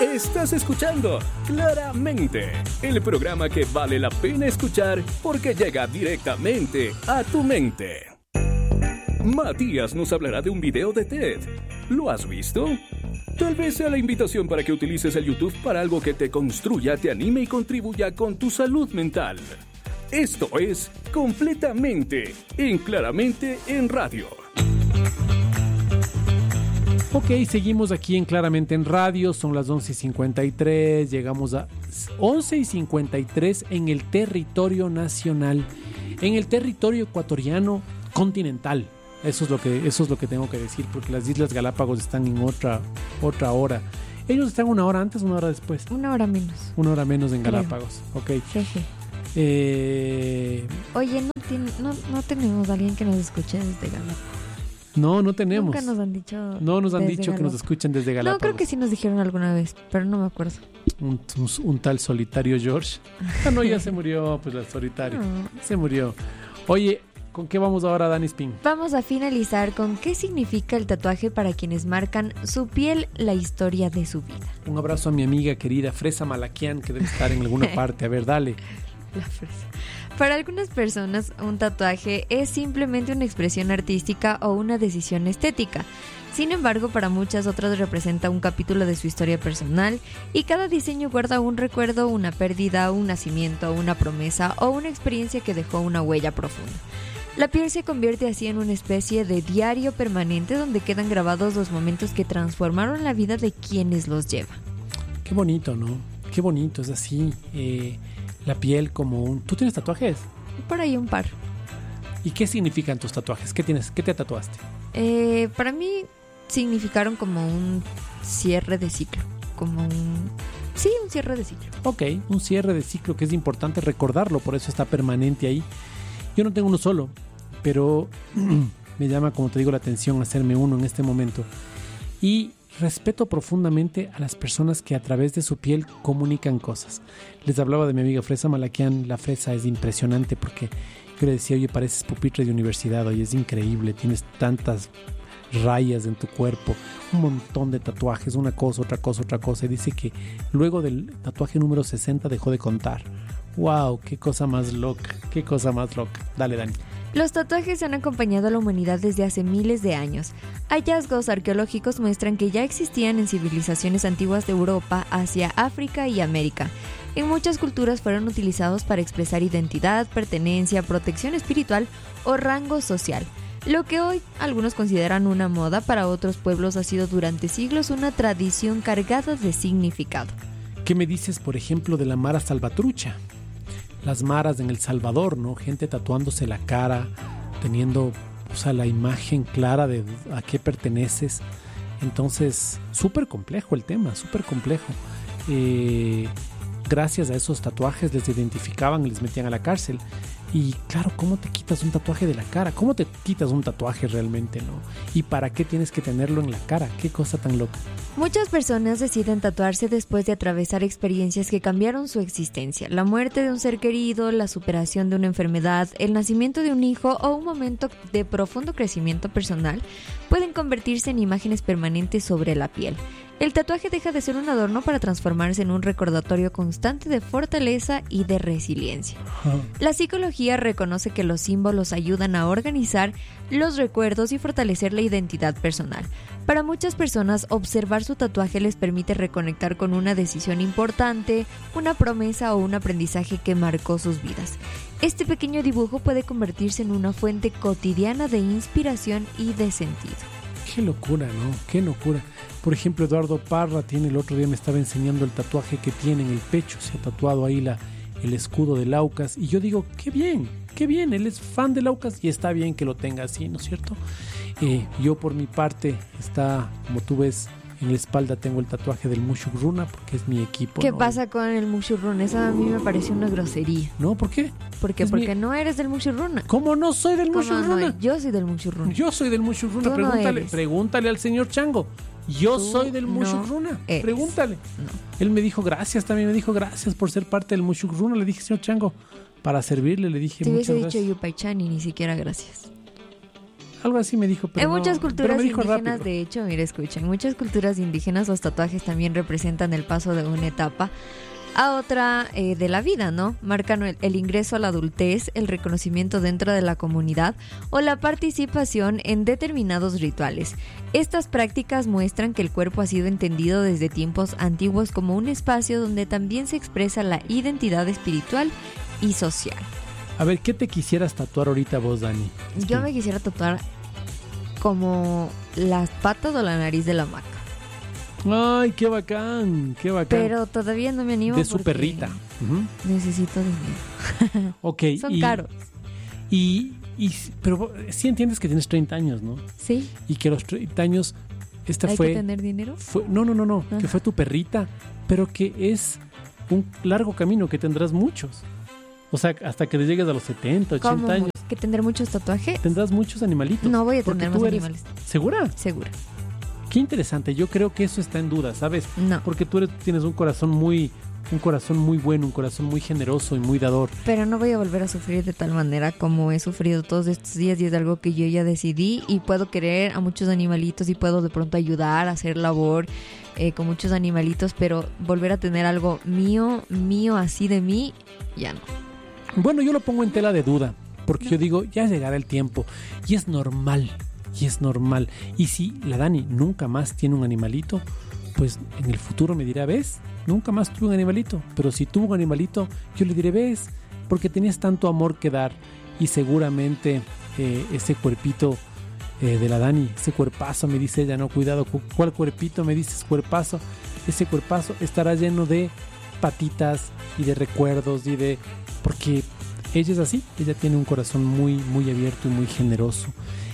Estás escuchando Claramente, el programa que vale la pena escuchar porque llega directamente a tu mente. Matías nos hablará de un video de TED. ¿Lo has visto? Tal vez sea la invitación para que utilices el YouTube para algo que te construya, te anime y contribuya con tu salud mental. Esto es Completamente en Claramente en Radio. Ok, seguimos aquí en Claramente en Radio, son las 11:53, llegamos a 11:53 en el territorio nacional, en el territorio ecuatoriano continental. Eso es lo que tengo que decir, porque las Islas Galápagos están en otra hora. Ellos están una hora antes, una hora después. Una hora menos. Una hora menos en Galápagos, ok. Oye, no tenemos a alguien que nos escuche desde Galápagos. No tenemos. Nunca nos han dicho. No nos han dicho que nos escuchen desde Galápagos. No, creo que sí nos dijeron alguna vez, pero no me acuerdo. Un tal Solitario George. No, ya se murió, pues el Solitario. No. Se murió. Oye, ¿con qué vamos ahora, Dani Spin? Vamos a finalizar con qué significa el tatuaje para quienes marcan su piel, la historia de su vida. Un abrazo a mi amiga querida Fresa Malaquian, que debe estar en alguna parte. A ver, dale. La fresa. Para algunas personas, un tatuaje es simplemente una expresión artística o una decisión estética. Sin embargo, para muchas otras representa un capítulo de su historia personal y cada diseño guarda un recuerdo, una pérdida, un nacimiento, una promesa o una experiencia que dejó una huella profunda. La piel se convierte así en una especie de diario permanente donde quedan grabados los momentos que transformaron la vida de quienes los llevan. Qué bonito, ¿no? Qué bonito, es así. La piel como un... ¿Tú tienes tatuajes? Por ahí un par. ¿Y qué significan tus tatuajes? ¿Qué tienes? ¿Qué te tatuaste? Para mí significaron como un cierre de ciclo. Sí, un cierre de ciclo. Ok, un cierre de ciclo que es importante recordarlo, por eso está permanente ahí. Yo no tengo uno solo, pero me llama, como te digo, la atención hacerme uno en este momento. Y respeto profundamente a las personas que a través de su piel comunican cosas. Les hablaba de mi amiga Fresa Malaquian. La Fresa es impresionante porque yo le decía, oye, pareces pupitre de universidad, oye, es increíble, tienes tantas rayas en tu cuerpo, un montón de tatuajes, una cosa, otra cosa, otra cosa. Y dice que luego del tatuaje número 60 dejó de contar. ¡Wow! ¡Qué cosa más loca! ¡Qué cosa más loca! Dale, Dani. Los tatuajes han acompañado a la humanidad desde hace miles de años. Hallazgos arqueológicos muestran que ya existían en civilizaciones antiguas de Europa, Asia, África y América. En muchas culturas fueron utilizados para expresar identidad, pertenencia, protección espiritual o rango social. Lo que hoy algunos consideran una moda, para otros pueblos ha sido durante siglos una tradición cargada de significado. ¿Qué me dices, por ejemplo, de la Mara Salvatrucha? Las maras en El Salvador, ¿no? Gente tatuándose la cara, teniendo, o sea, la imagen clara de a qué perteneces. Entonces, súper complejo el tema, súper complejo. Gracias a esos tatuajes les identificaban y les metían a la cárcel. Y claro, ¿cómo te quitas un tatuaje de la cara? ¿Cómo te quitas un tatuaje realmente, no? ¿Y para qué tienes que tenerlo en la cara? ¿Qué cosa tan loca? Muchas personas deciden tatuarse después de atravesar experiencias que cambiaron su existencia. La muerte de un ser querido, la superación de una enfermedad, el nacimiento de un hijo o un momento de profundo crecimiento personal pueden convertirse en imágenes permanentes sobre la piel. El tatuaje deja de ser un adorno para transformarse en un recordatorio constante de fortaleza y de resiliencia. La psicología reconoce que los símbolos ayudan a organizar los recuerdos y fortalecer la identidad personal. Para muchas personas, observar su tatuaje les permite reconectar con una decisión importante, una promesa o un aprendizaje que marcó sus vidas. Este pequeño dibujo puede convertirse en una fuente cotidiana de inspiración y de sentido. Qué locura, ¿no? Qué locura. Por ejemplo, Eduardo Parra el otro día me estaba enseñando el tatuaje que tiene en el pecho. Se ha tatuado ahí el escudo de Laucas. Y yo digo, qué bien, él es fan de Laucas y está bien que lo tenga así, ¿no es cierto? Yo por mi parte, como tú ves, en la espalda tengo el tatuaje del Mushuk Runa porque es mi equipo. ¿Qué ¿no? pasa con el Mushuk Runa? Eso a mí me pareció una grosería. ¿No? ¿Por qué? Porque no eres del Mushuk Runa. ¿Cómo no soy del Mushuk Runa? No, yo soy del Mushuk Runa. Yo soy del Mushuk Runa. Pregúntale al señor Chango. Yo soy del Mushuk Runa. Pregúntale. No. Él me dijo gracias, también me dijo gracias por ser parte del Mushuk Runa. Le dije, señor Chango, para servirle, le dije muchas gracias. Te hubiese dicho Yupay Chan y ni siquiera gracias. Algo así me dijo, pero en muchas culturas me dijo indígenas, rápido. de hecho, mira, escucha, en muchas culturas indígenas los tatuajes también representan el paso de una etapa a otra de la vida, ¿no? Marcan el ingreso a la adultez, el reconocimiento dentro de la comunidad o la participación en determinados rituales. Estas prácticas muestran que el cuerpo ha sido entendido desde tiempos antiguos como un espacio donde también se expresa la identidad espiritual y social. A ver, ¿qué te quisieras tatuar ahorita vos, Dani? Yo me quisiera tatuar como las patas o la nariz de la maca. Ay, qué bacán, qué bacán. Pero todavía no me animo de su porque perrita. necesito dinero. Ok. Son caros. Pero sí entiendes que tienes 30 años, ¿no? Sí. Y que a los 30 años ¿Hay que tener dinero? No. Ah. Que fue tu perrita, pero que es un largo camino que tendrás muchos. O sea, hasta que llegues a los 70, 80 ¿Cómo? años. ¿Que tener muchos tatuajes? Tendrás muchos animalitos. No voy a porque tener tú más eres- animales. ¿Segura? Segura. Qué interesante. Yo creo que eso está en duda, ¿sabes? No. Porque tú tienes un corazón muy bueno, un corazón muy generoso y muy dador. Pero no voy a volver a sufrir de tal manera como he sufrido todos estos días y es algo que yo ya decidí y puedo querer a muchos animalitos y puedo de pronto ayudar a hacer labor con muchos animalitos, pero volver a tener algo mío así de mí, ya no. Bueno, yo lo pongo en tela de duda, porque yo digo, ya llegará el tiempo y es normal. Y si la Dani nunca más tiene un animalito, pues en el futuro me dirá, ¿ves? Nunca más tuve un animalito. Pero si tuvo un animalito, yo le diré, ¿ves? Porque tenías tanto amor que dar y seguramente ese cuerpito de la Dani, ese cuerpazo, me dice ella, no, cuidado, ¿cuál cuerpito? Me dices cuerpazo. Ese cuerpazo estará lleno de patitas y de recuerdos y de... Porque ella es así, ella tiene un corazón muy, muy abierto y muy generoso.